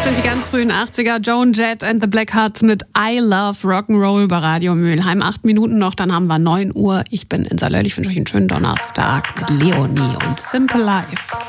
sind die ganz frühen 80er. Joan Jett and the Blackhearts mit I Love Rock'n'Roll bei Radio Mülheim. 8 Minuten noch, dann haben wir 9 Uhr. Ich bin Insa Löll. Ich wünsche euch einen schönen Donnerstag mit Leonie und Simple Life.